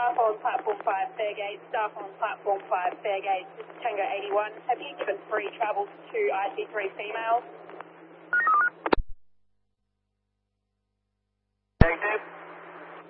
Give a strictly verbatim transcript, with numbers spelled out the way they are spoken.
staff on platform five, Fairgate, staff on platform five, Fairgate, this is Tango eighty-one. Have you given free travel to I T three females?